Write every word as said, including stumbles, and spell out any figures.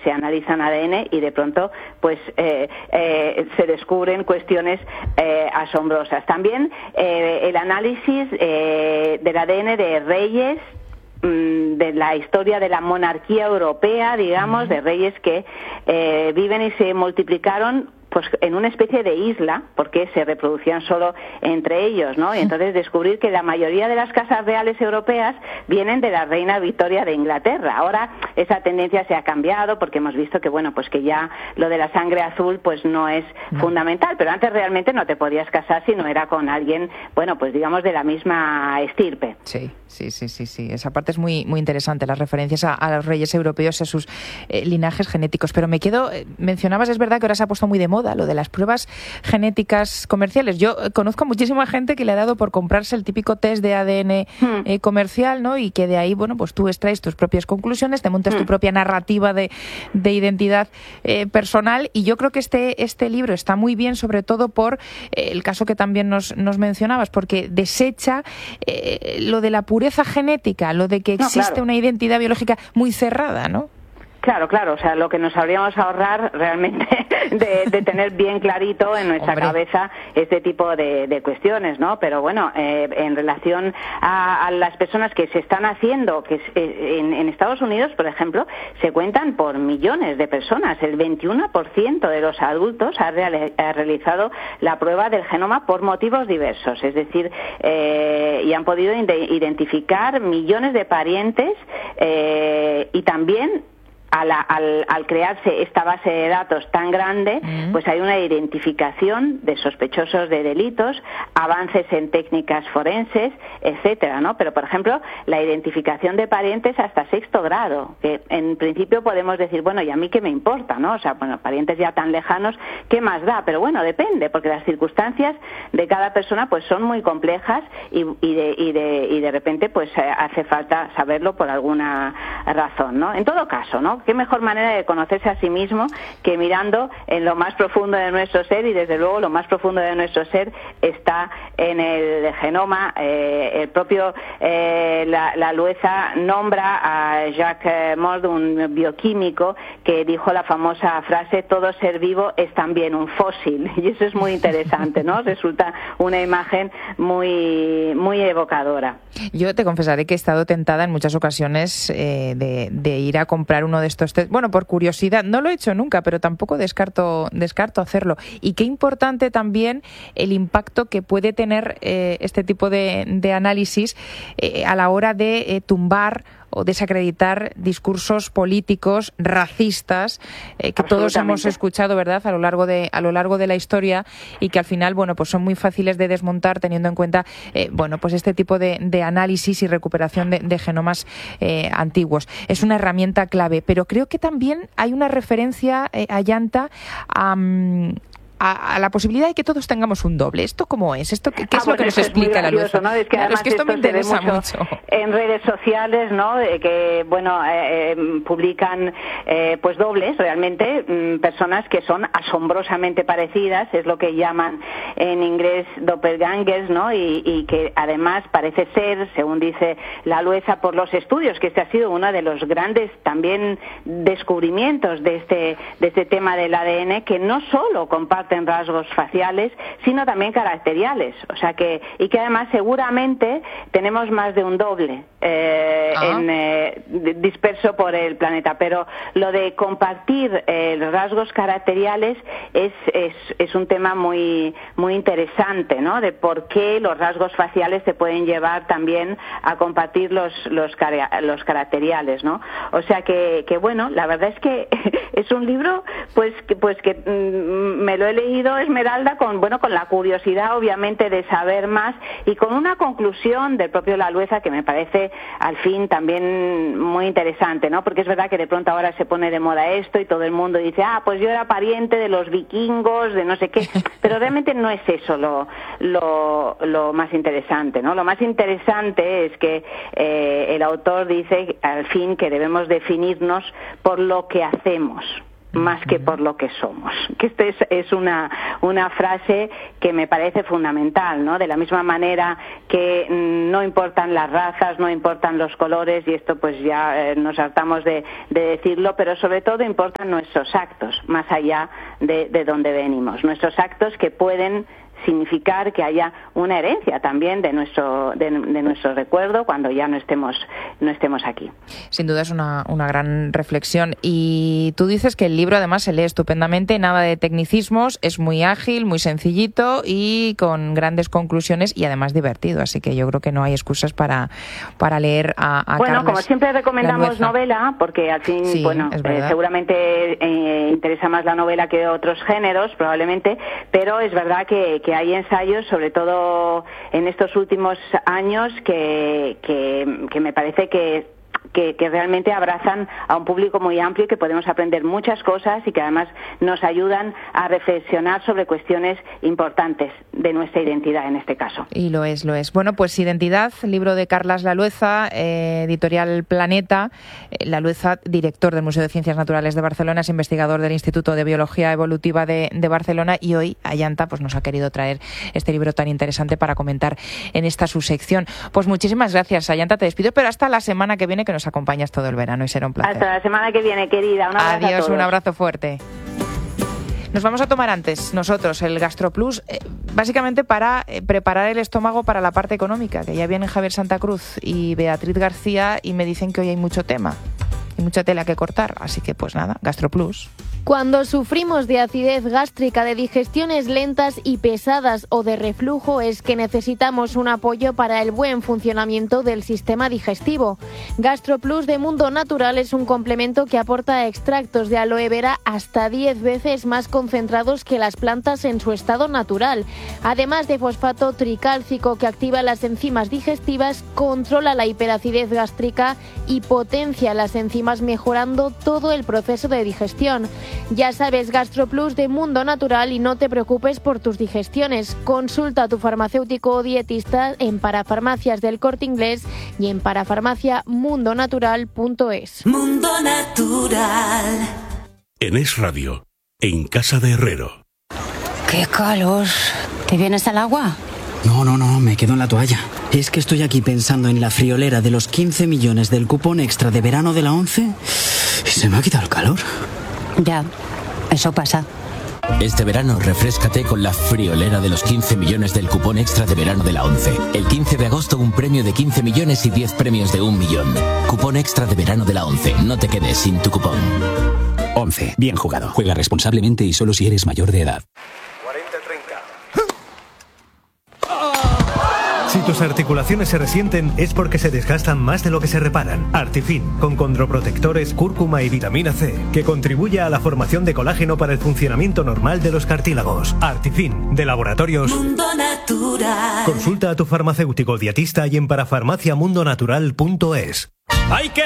se analizan A D N y de pronto pues eh, eh, se descubren cuestiones eh, asombrosas. También eh, el análisis eh, del A D N de reyes, de la historia de la monarquía europea, digamos, de reyes que eh, viven y se multiplicaron pues en una especie de isla, porque se reproducían solo entre ellos, ¿no? Y entonces descubrir que la mayoría de las casas reales europeas vienen de la reina Victoria de Inglaterra. Ahora esa tendencia se ha cambiado porque hemos visto que, bueno, pues que ya lo de la sangre azul pues no es no. fundamental, pero antes realmente no te podías casar si no era con alguien, bueno, pues digamos de la misma estirpe. Sí, sí, sí, sí, sí. Esa parte es muy, muy interesante, las referencias a, a los reyes europeos y a sus eh, linajes genéticos. Pero me quedo, eh, mencionabas, es verdad que ahora se ha puesto muy de moda lo de las pruebas genéticas comerciales. Yo conozco a muchísima gente que le ha dado por comprarse el típico test de A D N hmm. eh, comercial, ¿no? Y que de ahí, bueno, pues tú extraes tus propias conclusiones, te montas hmm. tu propia narrativa de, de identidad eh, personal. Y yo creo que este, este libro está muy bien, sobre todo por eh, el caso que también nos, nos mencionabas, porque desecha eh, lo de la pureza genética, lo de que existe no, claro. una identidad biológica muy cerrada, ¿no? Claro, claro, o sea, lo que nos habríamos ahorrar realmente de, de tener bien clarito en nuestra Hombre. cabeza este tipo de, de cuestiones, ¿no? Pero bueno, eh, en relación a, a las personas que se están haciendo, que eh, en, en Estados Unidos, por ejemplo, se cuentan por millones de personas. El veintiuno por ciento de los adultos ha, real, ha realizado la prueba del genoma por motivos diversos, es decir, eh, y han podido identificar millones de parientes eh, y también A la, al, al crearse esta base de datos tan grande, uh-huh. pues hay una identificación de sospechosos de delitos, avances en técnicas forenses, etcétera, ¿no? Pero, por ejemplo, la identificación de parientes hasta sexto grado, que en principio podemos decir, bueno, ¿y a mí qué me importa, no? O sea, bueno, parientes ya tan lejanos, ¿qué más da? Pero bueno, depende, porque las circunstancias de cada persona pues son muy complejas y, y, de, y, de, y de repente pues hace falta saberlo por alguna razón, ¿no? En todo caso, ¿no? Qué mejor manera de conocerse a sí mismo que mirando en lo más profundo de nuestro ser, y desde luego lo más profundo de nuestro ser está en el genoma. Eh, el propio eh, la, la Lueza nombra a Jacques Mold, un bioquímico, que dijo la famosa frase: todo ser vivo es también un fósil, y eso es muy interesante, ¿no? Resulta una imagen muy, muy evocadora. Yo te confesaré que he estado tentada en muchas ocasiones eh, de, de ir a comprar uno de estos test. Bueno, por curiosidad, no lo he hecho nunca, pero tampoco descarto, descarto hacerlo. Y qué importante también el impacto que puede tener eh, este tipo de, de análisis eh, a la hora de eh, tumbar o desacreditar discursos políticos racistas eh, que todos hemos escuchado, ¿verdad?, a lo largo de a lo largo de la historia, y que al final, bueno, pues son muy fáciles de desmontar teniendo en cuenta, eh, bueno, pues este tipo de, de análisis y recuperación de, de genomas eh, antiguos. Es una herramienta clave, pero creo que también hay una referencia, eh, Ayanta, a... Um, A, a la posibilidad de que todos tengamos un doble. ¿Esto cómo es? ¿Esto qué, qué ah, es lo que nos explica la Lueza? ¿No? Es que, claro, es que esto, esto me interesa mucho, mucho en redes sociales, ¿no? De que, bueno, eh, eh, publican eh, pues dobles, realmente, mmm, personas que son asombrosamente parecidas, es lo que llaman en inglés doppelgangers, ¿no? Y, y que además parece ser, según dice la Lueza, por los estudios, que este ha sido uno de los grandes también descubrimientos de este, de este tema del A D N, que no solo comparte en rasgos faciales, sino también caracteriales, o sea que, y que además seguramente tenemos más de un doble eh, en, eh, disperso por el planeta, pero lo de compartir eh, rasgos caracteriales es, es, es un tema muy, muy interesante, ¿no? De por qué los rasgos faciales te pueden llevar también a compartir los, los, los caracteriales, ¿no? O sea que, que bueno, la verdad es que es un libro pues que, pues que mm, me lo he leído, Esmeralda, con bueno con la curiosidad obviamente de saber más, y con una conclusión del propio La Lueza que me parece al fin también muy interesante, ¿no? Porque es verdad que de pronto ahora se pone de moda esto y todo el mundo dice, ah, pues yo era pariente de los vikingos, de no sé qué, pero realmente no es eso lo, lo, lo más interesante, ¿no? Lo más interesante es que eh, el autor dice al fin que debemos definirnos por lo que hacemos. más que por lo que somos. Que esta es, es una, una frase que me parece fundamental, ¿no? De la misma manera que no importan las razas, no importan los colores, y esto pues ya eh, nos hartamos de, de decirlo, pero sobre todo importan nuestros actos, más allá de, de donde venimos. Nuestros actos que pueden significar que haya una herencia también de nuestro de, de nuestro recuerdo cuando ya no estemos no estemos aquí. Sin duda es una, una gran reflexión. Y tú dices que el libro además se lee estupendamente, nada de tecnicismos, es muy ágil, muy sencillito y con grandes conclusiones y además divertido, así que yo creo que no hay excusas para, para leer a, a Bueno, Carles como siempre recomendamos Lalueza. Novela, porque al fin, Sí, bueno, eh, seguramente eh, interesa más la novela que otros géneros, probablemente, pero es verdad que, que hay ensayos, sobre todo en estos últimos años, que, que, que me parece que Que, que realmente abrazan a un público muy amplio y que podemos aprender muchas cosas y que además nos ayudan a reflexionar sobre cuestiones importantes de nuestra identidad en este caso. Y lo es, lo es. Bueno, pues Identidad, libro de Carles Lalueza, eh, editorial Planeta. Eh, Lalueza, director del Museo de Ciencias Naturales de Barcelona, es investigador del Instituto de Biología Evolutiva de, de Barcelona, y hoy Ayanta pues nos ha querido traer este libro tan interesante para comentar en esta su sección. Pues muchísimas gracias, Ayanta, te despido, pero hasta la semana que viene, que nos acompañas todo el verano y será un placer. Hasta la semana que viene, querida. Un abrazo. Adiós, a todos. un abrazo fuerte. Nos vamos a tomar antes nosotros el GastroPlus, eh, básicamente para eh, preparar el estómago para la parte económica, que ya vienen Javier Santa Cruz y Beatriz García y me dicen que hoy hay mucho tema y mucha tela que cortar, así que pues nada, GastroPlus. Cuando sufrimos de acidez gástrica, de digestiones lentas y pesadas o de reflujo, es que necesitamos un apoyo para el buen funcionamiento del sistema digestivo. GastroPlus de Mundo Natural es un complemento que aporta extractos de aloe vera hasta diez veces más concentrados que las plantas en su estado natural. Además de fosfato tricálcico que activa las enzimas digestivas, controla la hiperacidez gástrica y potencia las enzimas, mejorando todo el proceso de digestión. Ya sabes, GastroPlus de Mundo Natural, y no te preocupes por tus digestiones. Consulta a tu farmacéutico o dietista en Parafarmacias del Corte Inglés y en parafarmacia mundo natural punto es. Mundo Natural. En Es Radio, en Casa de Herrero. ¡Qué calor! ¿Te vienes al agua? No, no, no, me quedo en la toalla. Es que estoy aquí pensando en la friolera de los quince millones del cupón extra de verano de la ONCE y se me ha quitado el calor. Ya, eso pasa. Este verano refréscate con la friolera de los quince millones del cupón extra de verano de la ONCE. El quince de agosto un premio de quince millones y diez premios de un millón. Cupón extra de verano de la ONCE. No te quedes sin tu cupón. ONCE. Bien jugado. Juega responsablemente y solo si eres mayor de edad. cuarenta treinta. Si tus articulaciones se resienten es porque se desgastan más de lo que se reparan. Artifin, con condroprotectores, cúrcuma y vitamina C, que contribuye a la formación de colágeno para el funcionamiento normal de los cartílagos. Artifin, de Laboratorios Mundo Natural. Consulta a tu farmacéutico dietista y en parafarmacia mundo natural punto es. ¡Hay que